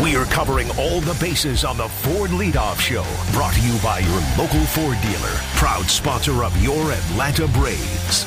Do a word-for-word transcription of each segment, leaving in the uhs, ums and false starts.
We are covering all the bases on the Ford Leadoff Show. Brought to you by your local Ford dealer. Proud sponsor of your Atlanta Braves.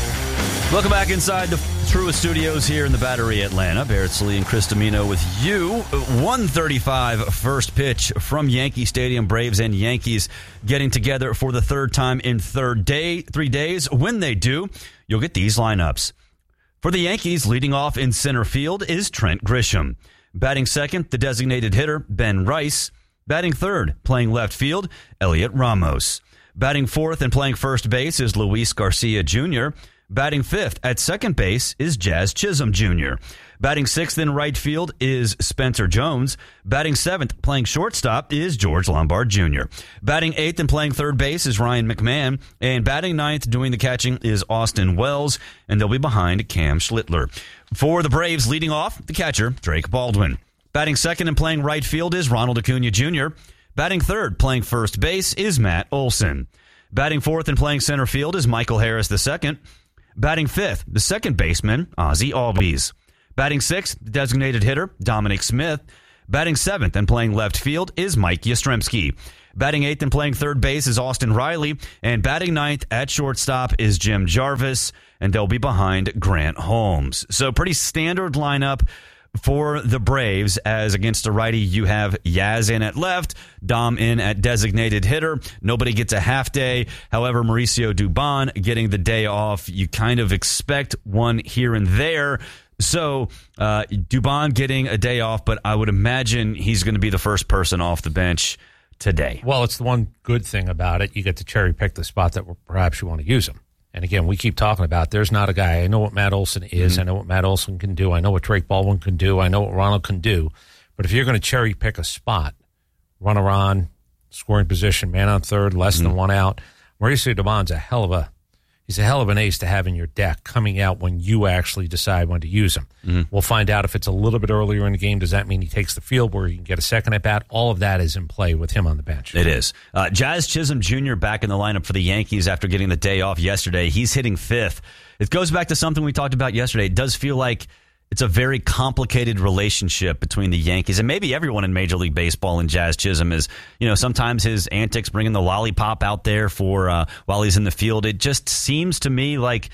Welcome back inside the Truist Studios here in the Battery, Atlanta. Barrett Sallee and Chris Domino with you. one thirty-five first pitch from Yankee Stadium. Braves and Yankees getting together for the third time in third day, three days. When they do, you'll get these lineups. For the Yankees, leading off in center field is Trent Grisham. Batting second, the designated hitter, Ben Rice. Batting third, playing left field, Elliot Ramos. Batting fourth and playing first base is Luis Garcia Junior Batting fifth at second base is Jazz Chisholm Junior Batting sixth in right field is Spencer Jones. Batting seventh, playing shortstop, is George Lombard Junior Batting eighth and playing third base is Ryan McMahon. And batting ninth, doing the catching, is Austin Wells. And they'll be behind Cam Schlittler. For the Braves, leading off, the catcher, Drake Baldwin. Batting second and playing right field is Ronald Acuna Junior Batting third, playing first base, is Matt Olson. Batting fourth and playing center field is Michael Harris the second. Batting fifth, the second baseman, Ozzie Albies. Batting sixth, the designated hitter, Dominic Smith. Batting seventh and playing left field is Mike Yastrzemski. Batting eighth and playing third base is Austin Riley. And batting ninth at shortstop is Jim Jarvis. And they'll be behind Grant Holmes. So pretty standard lineup for the Braves, as against a righty, you have Yaz in at left, Dom in at designated hitter. Nobody gets a half day. However, Mauricio Dubon getting the day off. You kind of expect one here and there. So uh, Dubon getting a day off, but I would imagine he's going to be the first person off the bench today. Well, it's the one good thing about it. You get to cherry pick the spot that perhaps you want to use him. And again, we keep talking about there's not a guy. I know what Matt Olson is. Mm-hmm. I know what Matt Olson can do. I know what Drake Baldwin can do. I know what Ronald can do. But if you're going to cherry pick a spot, runner on, scoring position, man on third, less mm-hmm. than one out, Mauricio Dubon's a hell of a he's a hell of an ace to have in your deck coming out when you actually decide when to use him. Mm-hmm. We'll find out if it's a little bit earlier in the game. Does that mean he takes the field where he can get a second at bat? All of that is in play with him on the bench. It is. Uh, Jazz Chisholm Junior back in the lineup for the Yankees after getting the day off yesterday. He's hitting fifth. It goes back to something we talked about yesterday. It does feel like it's a very complicated relationship between the Yankees and maybe everyone in Major League Baseball and Jazz Chisholm. Is, you know, sometimes his antics bringing the lollipop out there for uh, while he's in the field. It just seems to me like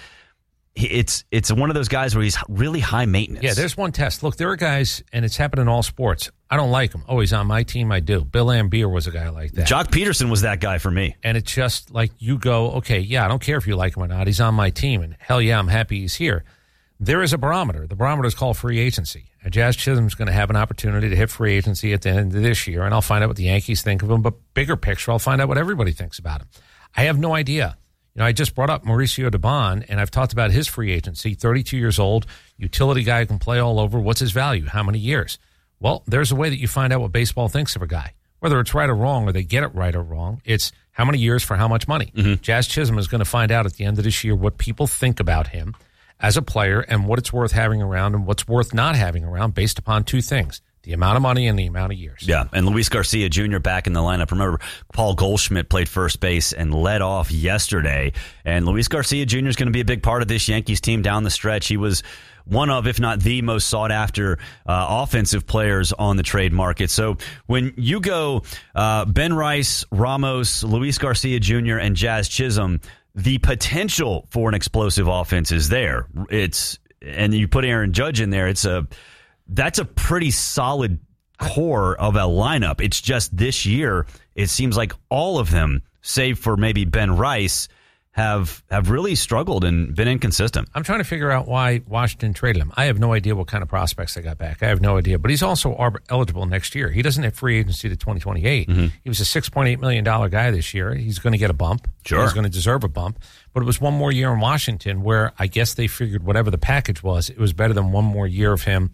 it's it's one of those guys where he's really high maintenance. Yeah, there's one test. Look, there are guys, and it's happened in all sports. I don't like him. Oh, he's on my team. I do. Bill Lambier was a guy like that. Jock Peterson was that guy for me. And it's just like you go, okay, yeah, I don't care if you like him or not. He's on my team, and hell yeah, I'm happy he's here. There is a barometer. The barometer is called free agency. And Jazz Chisholm's going to have an opportunity to hit free agency at the end of this year, and I'll find out what the Yankees think of him. But bigger picture, I'll find out what everybody thinks about him. I have no idea. You know, I just brought up Mauricio Dubon, and I've talked about his free agency. thirty-two years old, utility guy, can play all over. What's his value? How many years? Well, there's a way that you find out what baseball thinks of a guy. Whether it's right or wrong, or they get it right or wrong, it's how many years for how much money. Mm-hmm. Jazz Chisholm is going to find out at the end of this year what people think about him as a player and what it's worth having around and what's worth not having around based upon two things: the amount of money and the amount of years. Yeah, and Luis Garcia Junior back in the lineup. Remember, Paul Goldschmidt played first base and led off yesterday. And Luis Garcia Junior is going to be a big part of this Yankees team down the stretch. He was one of, if not the most sought-after uh, offensive players on the trade market. So when you go uh, Ben Rice, Ramos, Luis Garcia Junior, and Jazz Chisholm, the potential for an explosive offense is there. It's and you put Aaron Judge in there. It's a that's a pretty solid core of a lineup. It's just this year, it seems like all of them, save for maybe Ben Rice, have have really struggled and been inconsistent. I'm trying to figure out why Washington traded him. I have no idea what kind of prospects they got back. I have no idea. But he's also eligible next year. He doesn't have free agency to twenty twenty-eight. Mm-hmm. He was a six point eight million dollars guy this year. He's going to get a bump. Sure. He's going to deserve a bump. But it was one more year in Washington where I guess they figured whatever the package was, it was better than one more year of him.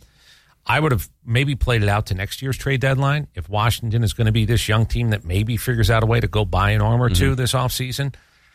I would have maybe played it out to next year's trade deadline if Washington is going to be this young team that maybe figures out a way to go buy an arm or two mm-hmm. this offseason.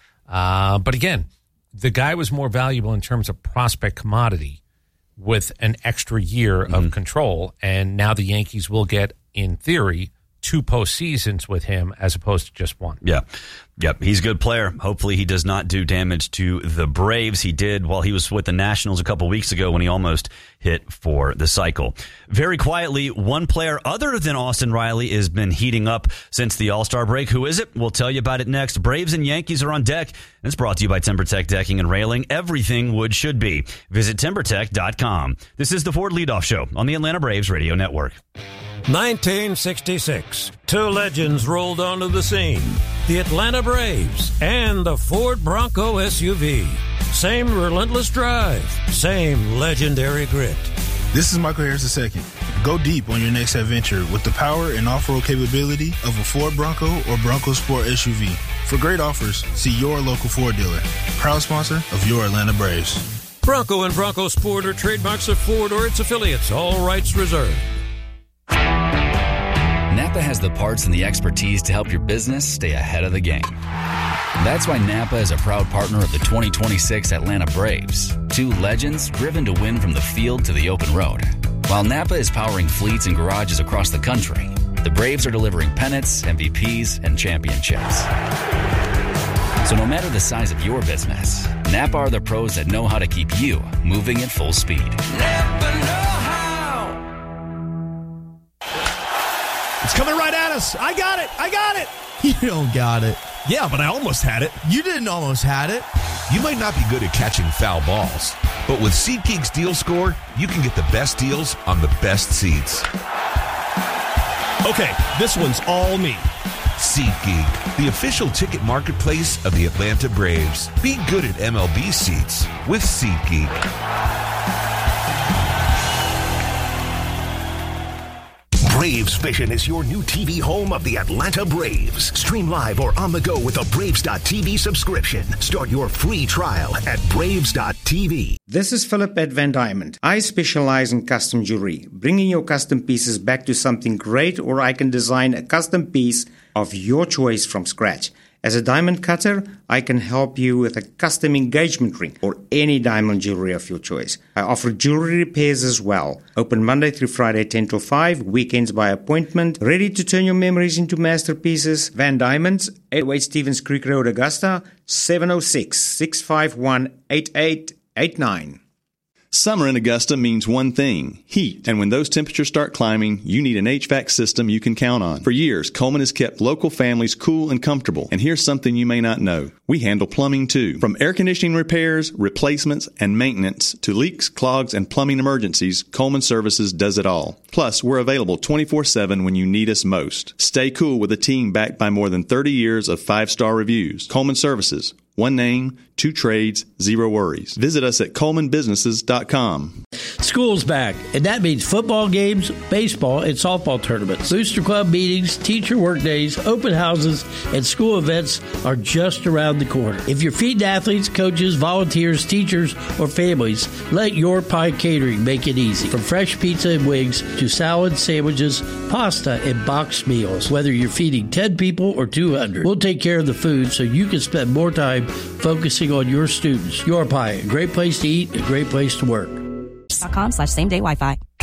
Uh, but again, the guy was more valuable in terms of prospect commodity with an extra year mm-hmm. of control. And now the Yankees will get, in theory, two postseasons with him as opposed to just one. Yeah. Yep, he's a good player. Hopefully he does not do damage to the Braves. He did while he was with the Nationals a couple weeks ago when he almost hit for the cycle. Very quietly, one player other than Austin Riley has been heating up since the All-Star break. Who is it? We'll tell you about it next. Braves and Yankees are on deck. And it's brought to you by TimberTech Decking and Railing. Everything wood should be. Visit timber tech dot com. This is the Ford Leadoff Show on the Atlanta Braves Radio Network. nineteen sixty-six. Two legends rolled onto the scene. The Atlanta Braves and the Ford Bronco S U V. Same relentless drive, same legendary grit. This is Michael Harris the second. Go deep on your next adventure with the power and off-road capability of a Ford Bronco or Bronco Sport S U V. For great offers, see your local Ford dealer. Proud sponsor of your Atlanta Braves. Bronco and Bronco Sport are trademarks of Ford or its affiliates. All rights reserved. Napa has the parts and the expertise to help your business stay ahead of the game. That's why Napa is a proud partner of the twenty twenty-six Atlanta Braves, two legends driven to win from the field to the open road. While Napa is powering fleets and garages across the country, the Braves are delivering pennants, M V Ps, and championships. So no matter the size of your business, Napa are the pros that know how to keep you moving at full speed. Napa know how. It's coming right at us. I got it. I got it. You don't got it. Yeah, but I almost had it. You didn't almost had it. You might not be good at catching foul balls, but with SeatGeek's Deal Score, you can get the best deals on the best seats. Okay, this one's all me. SeatGeek, the official ticket marketplace of the Atlanta Braves. Be good at M L B seats with SeatGeek. Braves Vision is your new T V home of the Atlanta Braves. Stream live or on the go with a Braves dot T V subscription. Start your free trial at Braves dot T V. This is Philip at Van Diamond. I specialize in custom jewelry, bringing your custom pieces back to something great, or I can design a custom piece of your choice from scratch. As a diamond cutter, I can help you with a custom engagement ring or any diamond jewelry of your choice. I offer jewelry repairs as well. Open Monday through Friday, ten till five, weekends by appointment. Ready to turn your memories into masterpieces? Van Diamonds, eight oh eight Stevens Creek Road, Augusta, seven oh six, six five one, eight eight eight nine. Summer in Augusta means one thing, heat. And when those temperatures start climbing, you need an H V A C system you can count on. For years, Coleman has kept local families cool and comfortable. And here's something you may not know. We handle plumbing too. From air conditioning repairs, replacements, and maintenance to leaks, clogs, and plumbing emergencies, Coleman Services does it all. Plus, we're available twenty-four seven when you need us most. Stay cool with a team backed by more than thirty years of five-star reviews. Coleman Services. One name, two trades, zero worries. Visit us at coleman businesses dot com. School's back, and that means football games, baseball, and softball tournaments. Booster Club meetings, teacher work days, open houses, and school events are just around the corner. If you're feeding athletes, coaches, volunteers, teachers, or families, let Your Pie Catering make it easy. From fresh pizza and wings to salads, sandwiches, pasta, and boxed meals. Whether you're feeding ten people or two hundred, we'll take care of the food so you can spend more time focusing on your students. Your Pie, a great place to eat, a great place to work. dot com slash same day Wi-Fi.